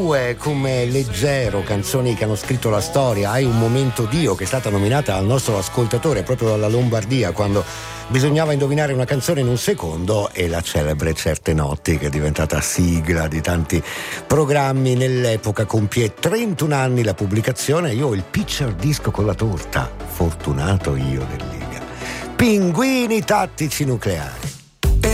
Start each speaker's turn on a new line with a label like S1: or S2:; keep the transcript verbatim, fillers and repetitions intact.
S1: due come Leggero, canzoni che hanno scritto la storia. Hai un momento Dio, che è stata nominata al nostro ascoltatore proprio dalla Lombardia quando bisognava indovinare una canzone in un secondo, e la celebre Certe Notti, che è diventata sigla di tanti programmi nell'epoca. Compie trentuno anni la pubblicazione. Io ho il picture disco con la torta, fortunato io dell'Iga. Pinguini tattici nucleari.